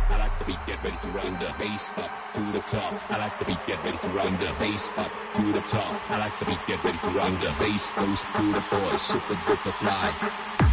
I like the beat, get ready to run the bass up to the top. I like the beat, get ready to run the bass up to the top. I like the beat, get ready to run the bass goes to the boys, super duper fly.